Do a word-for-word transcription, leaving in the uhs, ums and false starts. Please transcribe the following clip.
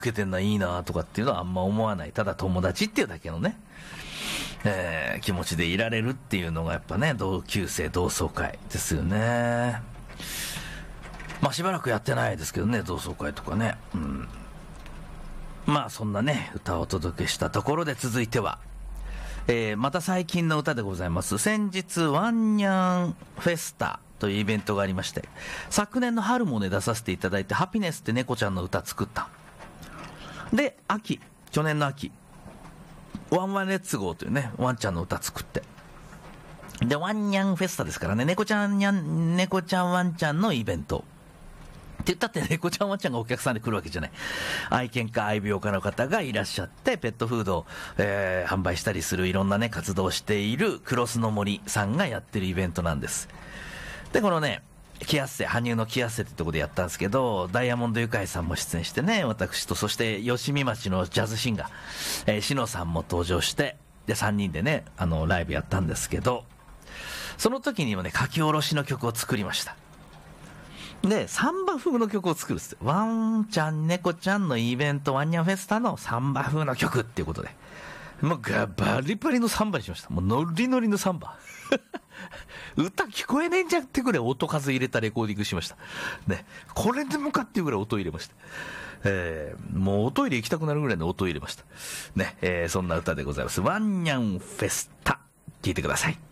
けてんないいなとかっていうのはあんま思わない。ただ友達っていうだけのね、えー、気持ちでいられるっていうのがやっぱね、同級生同窓会ですよね。まあしばらくやってないですけどね、同窓会とかね。うん。まあそんなね、歌をお届けしたところで、続いては、えー、また最近の歌でございます。先日ワンニャンフェスタというイベントがありまして、昨年の春もね出させていただいて、ハピネスって猫ちゃんの歌作ったで、秋、去年の秋、ワンワンレッツゴーというねワンちゃんの歌作って、でワンニャンフェスタですからね、猫ちゃんにゃん猫ちゃんワンちゃんのイベントって言ったって猫ちゃんワンちゃんがお客さんで来るわけじゃない。愛犬家愛病家の方がいらっしゃって、ペットフードを、えー、販売したりするいろんなね活動をしているクロスの森さんがやってるイベントなんです。でこのねキアッセ、羽生のキアッセってとこでやったんですけど、ダイヤモンドユカイさんも出演してね、私と、そして吉見町のジャズシンガー、えー、しのさんも登場して、でさんにんでねあのライブやったんですけど、その時にもね書き下ろしの曲を作りました。で、サンバ風の曲を作るっす。ワンちゃん、猫ちゃんのイベント、ワンニャンフェスタのサンバ風の曲っていうことで。もうガバリバリのサンバにしました。もうノリノリのサンバ。歌聞こえねえんじゃんってぐらい音数入れたレコーディングしました。ね。これでもかっていうぐらい音入れました。えー、もうおトイレ行きたくなるぐらいの音入れました。ね。えー、そんな歌でございます。ワンニャンフェスタ。聞いてください。